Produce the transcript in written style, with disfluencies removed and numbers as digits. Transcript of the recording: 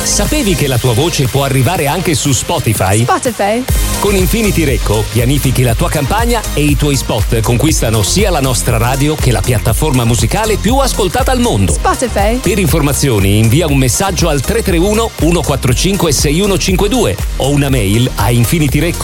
Sapevi che la tua voce può arrivare anche su Spotify? Spotify. Con Infinity Recco pianifichi la tua campagna e i tuoi spot conquistano sia la nostra radio che la piattaforma musicale più ascoltata al mondo. Spotify. Per informazioni invia un messaggio al 331 145 6152 o una mail a infinityrecco